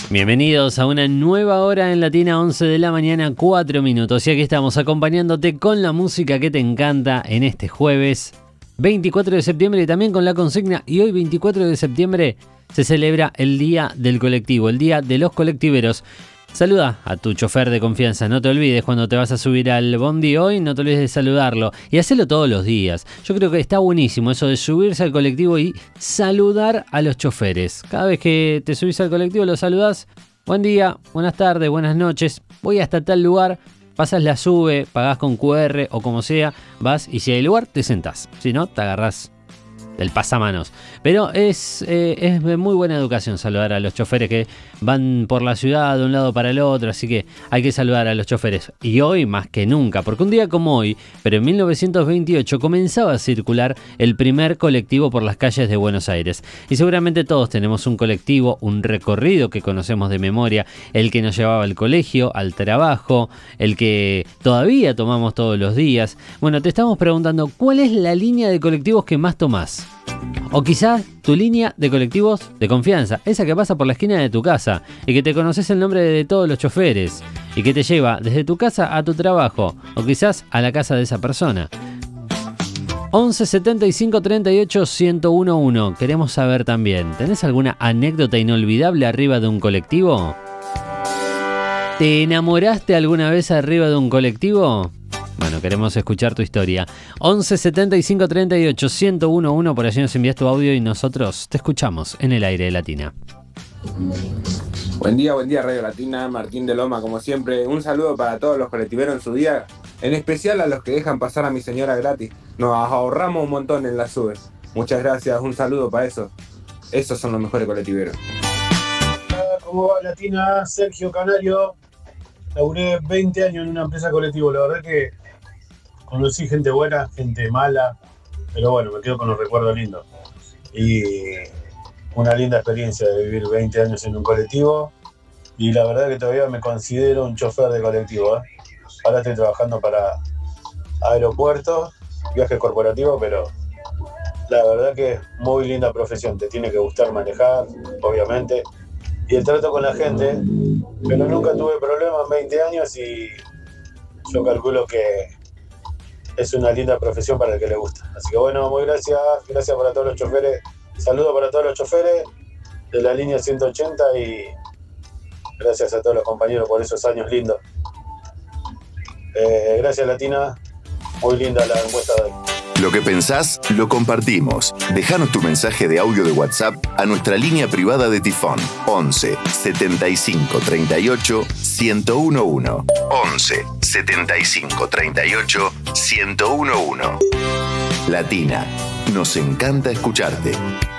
Bienvenidos a una nueva hora en Latina, 11 de la mañana, 4 minutos. Y aquí estamos acompañándote con la música que te encanta en este jueves 24 de septiembre y también con la consigna. Y hoy 24 de septiembre se celebra el Día del Colectivo, el Día de los Colectiveros. Saluda a tu chofer de confianza, no te olvides cuando te vas a subir al bondi hoy, no te olvides de saludarlo y hacelo todos los días. Yo creo que está buenísimo eso de subirse al colectivo y saludar a los choferes. Cada vez que te subís al colectivo lo saludás, buen día, buenas tardes, buenas noches, voy hasta tal lugar, pasas la sube, pagás con QR o como sea, vas y si hay lugar te sentás, si no te agarrás del pasamanos. Pero es muy buena educación saludar a los choferes que van por la ciudad de un lado para el otro, así que hay que saludar a los choferes. Y hoy más que nunca, porque un día como hoy, pero en 1928 comenzaba a circular el primer colectivo por las calles de Buenos Aires. Y seguramente todos tenemos un colectivo, un recorrido que conocemos de memoria, el que nos llevaba al colegio, al trabajo, el que todavía tomamos todos los días. Bueno, te estamos preguntando, ¿cuál es la línea de colectivos que más tomás? O quizás tu línea de colectivos de confianza, esa que pasa por la esquina de tu casa y que te conoces el nombre de todos los choferes y que te lleva desde tu casa a tu trabajo o quizás a la casa de esa persona. 11 75 38 1011. Queremos saber también, ¿tenés alguna anécdota inolvidable arriba de un colectivo? ¿Te enamoraste alguna vez arriba de un colectivo? Bueno, queremos escuchar tu historia. 11 75 38 1011. Por allí nos envías tu audio y nosotros te escuchamos en el aire de Latina. Buen día Radio Latina. Martín de Loma, como siempre. Un saludo para todos los colectiveros en su día, en especial a los que dejan pasar a mi señora gratis. Nos ahorramos un montón en las subes. Muchas gracias, un saludo para eso. Esos son los mejores colectiveros. ¿Cómo va Latina? Sergio Canario. Laburé 20 años en una empresa colectiva. La verdad que conocí gente buena, gente mala, pero bueno, me quedo con los recuerdos lindos. Y una linda experiencia de vivir 20 años en un colectivo. Y la verdad que todavía me considero un chofer de colectivo. Ahora estoy trabajando para aeropuertos, viajes corporativos, pero la verdad que es muy linda profesión. Te tiene que gustar manejar, obviamente. Y el trato con la gente, pero nunca tuve problemas en 20 años y yo calculo que es una linda profesión para el que le gusta. Así que bueno, muy gracias para todos los choferes. Saludos para todos los choferes de la línea 180 y gracias a todos los compañeros por esos años lindos. Gracias Latina, muy linda la encuesta de hoy. Lo que pensás, lo compartimos. Dejanos tu mensaje de audio de WhatsApp a nuestra línea privada de Tifón 11 75 38 1011. 11 75 38 1011. Latina, nos encanta escucharte.